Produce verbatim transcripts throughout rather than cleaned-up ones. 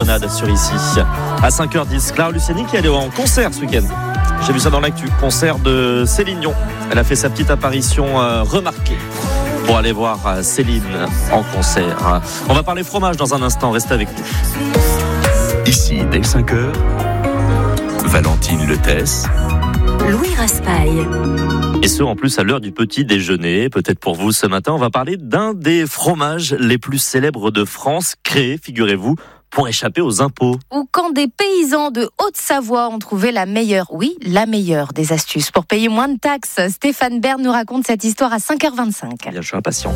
grenade sur ici. À cinq heures dix, Clara Luciani qui est allée en concert ce week-end. J'ai vu ça dans l'actu. Concert de Céline Dion. Elle a fait sa petite apparition euh, remarquée pour aller voir euh, Céline en concert. On va parler fromage dans un instant. Restez avec nous. Ici, dès cinq heures, Valentine Letès, Louis Raspail. Et ce, en plus, à l'heure du petit déjeuner. Peut-être pour vous ce matin, on va parler d'un des fromages les plus célèbres de France, créé, figurez-vous, pour échapper aux impôts. Ou quand des paysans de Haute-Savoie ont trouvé la meilleure, oui, la meilleure des astuces pour payer moins de taxes. Stéphane Bern nous raconte cette histoire à cinq heures vingt-cinq. Bien, je suis impatient.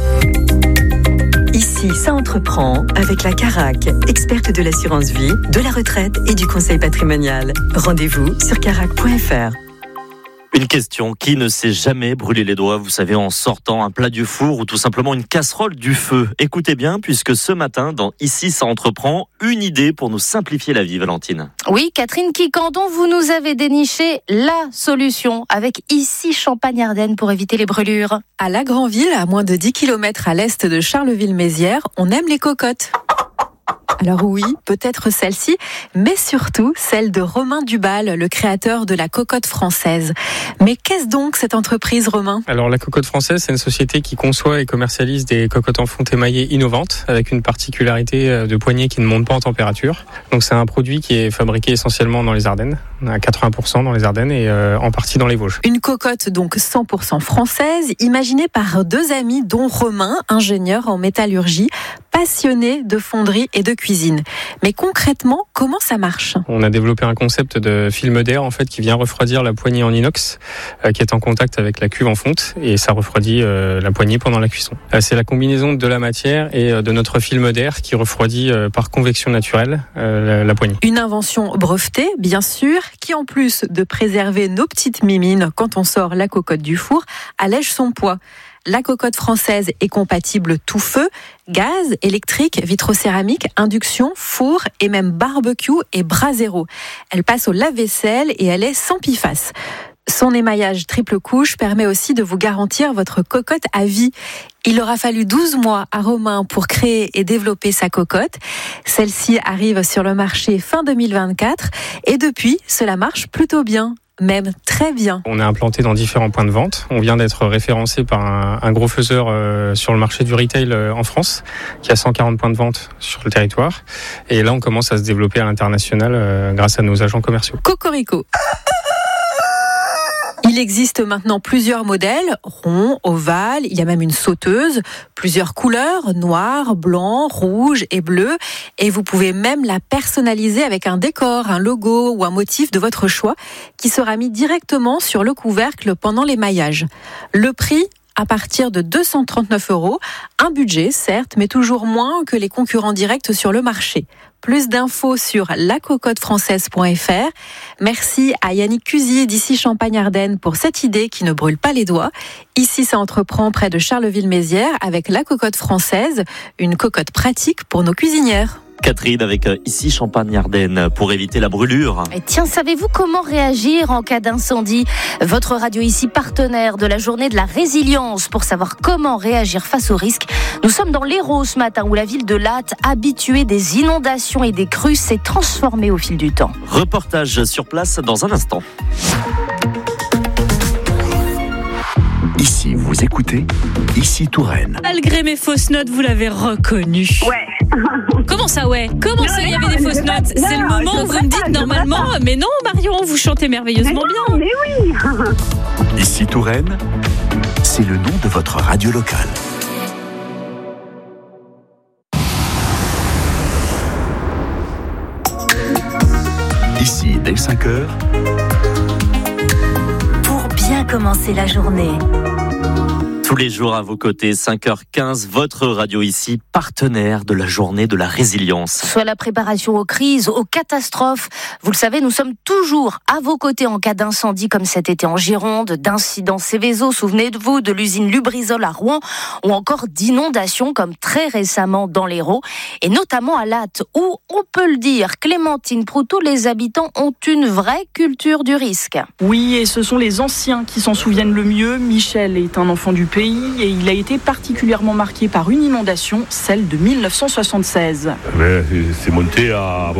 Ici, ça entreprend avec la Carac, experte de l'assurance vie, de la retraite et du conseil patrimonial. Rendez-vous sur carac point f r. Une question, qui ne s'est jamais brûlé les doigts, vous savez, en sortant un plat du four ou tout simplement une casserole du feu? Écoutez bien, puisque ce matin, dans Ici, ça entreprend, une idée pour nous simplifier la vie, Valentine. Oui, Catherine Quicandon, vous nous avez déniché la solution avec Ici Champagne-Ardenne pour éviter les brûlures. À La Granville, à moins de dix kilomètres à l'est de Charleville-Mézières, on aime les cocottes. Alors oui, peut-être celle-ci, mais surtout celle de Romain Dubal, le créateur de la cocotte française. Mais qu'est-ce donc cette entreprise, Romain ? Alors la cocotte française, c'est une société qui conçoit et commercialise des cocottes en fonte émaillée innovantes, avec une particularité de poignée qui ne monte pas en température. Donc c'est un produit qui est fabriqué essentiellement dans les Ardennes, à quatre-vingts pour cent dans les Ardennes et euh, en partie dans les Vosges. Une cocotte donc cent pour cent française, imaginée par deux amis dont Romain, ingénieur en métallurgie, passionné de fonderie et de cuisine. Mais concrètement, comment ça marche ? On a développé un concept de film d'air en fait qui vient refroidir la poignée en inox euh, qui est en contact avec la cuve en fonte et ça refroidit euh, la poignée pendant la cuisson. Euh, c'est la combinaison de la matière et euh, de notre film d'air qui refroidit euh, par convection naturelle euh, la, la poignée. Une invention brevetée, bien sûr, qui en plus de préserver nos petites mimines quand on sort la cocotte du four, allège son poids. La cocotte française est compatible tout feu, gaz, électrique, vitrocéramique, induction, four et même barbecue et brasero. Elle passe au lave-vaisselle et elle est sans piface. Son émaillage triple couche permet aussi de vous garantir votre cocotte à vie. Il aura fallu douze mois à Romain pour créer et développer sa cocotte. Celle-ci arrive sur le marché fin deux mille vingt-quatre et depuis, cela marche plutôt bien. Même très bien. On est implanté dans différents points de vente. On vient d'être référencé par un, un gros faiseur euh, sur le marché du retail euh, en France, qui a cent quarante points de vente sur le territoire. Et là, on commence à se développer à l'international euh, grâce à nos agents commerciaux. Cocorico. Il existe maintenant plusieurs modèles, ronds, ovales, il y a même une sauteuse, plusieurs couleurs, noir, blanc, rouge et bleu. Et vous pouvez même la personnaliser avec un décor, un logo ou un motif de votre choix qui sera mis directement sur le couvercle pendant l'émaillage. Le prix ? À partir de deux cent trente-neuf euros, un budget certes, mais toujours moins que les concurrents directs sur le marché. Plus d'infos sur la cocotte française point f r. Merci à Yannick Cusier d'ici Champagne-Ardenne pour cette idée qui ne brûle pas les doigts. Ici, ça entreprend près de Charleville-Mézières avec la cocotte française, une cocotte pratique pour nos cuisinières. Catherine avec euh, Ici Champagne-Ardenne pour éviter la brûlure. Et tiens, savez-vous comment réagir en cas d'incendie ? Votre radio ici, partenaire de la journée de la résilience pour savoir comment réagir face aux risques. Nous sommes dans l'Hérault ce matin où la ville de Latte, habituée des inondations et des crues, s'est transformée au fil du temps. Reportage sur place dans un instant. Ici, vous écoutez Ici Touraine. Malgré mes fausses notes, vous l'avez reconnu. Ouais. Comment ça, ouais ? Comment ça, il y avait des fausses notes ? C'est le moment où vous me dites normalement, mais non, Marion, vous chantez merveilleusement bien. Mais oui. Ici Touraine, c'est le nom de votre radio locale. Ici, dès cinq heures, Pour bien commencer la journée. Tous les jours à vos côtés, cinq heures quinze, votre radio ici, partenaire de la journée de la résilience. Soit la préparation aux crises, aux catastrophes. Vous le savez, nous sommes toujours à vos côtés en cas d'incendie comme cet été en Gironde, d'incidents Céveso, souvenez-vous, de l'usine Lubrizol à Rouen, ou encore d'inondations comme très récemment dans l'Hérault, et notamment à Latte, où, on peut le dire, Clémentine Proutot, les habitants ont une vraie culture du risque. Oui, et ce sont les anciens qui s'en souviennent le mieux. Michel est un enfant du pays et il a été particulièrement marqué par une inondation, celle de mille neuf cent soixante-seize. Mais c'est monté à